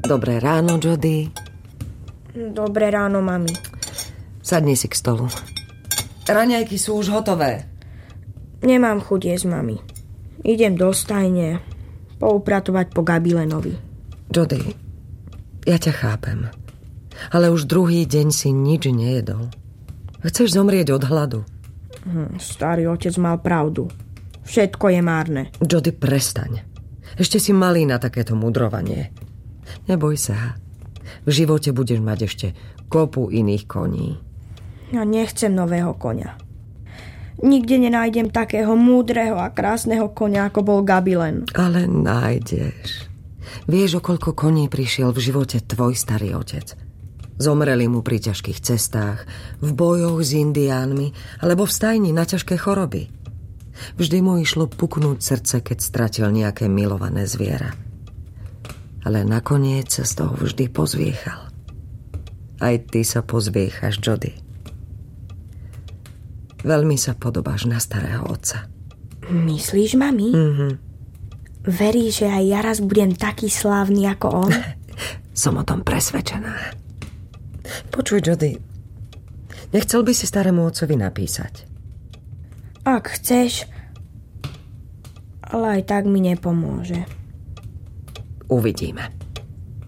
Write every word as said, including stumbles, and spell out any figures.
Dobré ráno, Jody. Dobré ráno, mami. Sadni si k stolu. Raňajky sú už hotové. Nemám chuť jesť, mami. Idem do stajne poupratovať po Gabilenovi. Jody, ja ťa chápem. Ale už druhý deň si nič nejedol. Chceš zomrieť od hladu. Hm, starý otec mal pravdu. Všetko je márne. Jody, prestaň. Ešte si malý na takéto mudrovanie. Neboj sa. V živote budeš mať ešte kopu iných koní. Ja nechcem nového koňa. Nikde nenájdem takého múdreho a krásneho koňa, ako bol Gabilen. Ale nájdeš. Vieš, o koľko koní prišiel v živote tvoj starý otec? Zomreli mu pri ťažkých cestách, v bojoch s indiánmi alebo v stajni na ťažké choroby. Vždy mu išlo puknúť srdce, keď stratil nejaké milované zviera. Ale nakoniec sa z toho vždy pozviechal. Aj ty sa pozviechaš, Jody. Veľmi sa podobáš na starého otca. Myslíš, mami? Mhm. Veríš, že aj ja raz budem taký slávny ako on? Som o tom presvedčená. Počuj, Jody, nechcel by si starému otcovi napísať? Ak chceš, ale aj tak mi nepomôže. Uvidíme.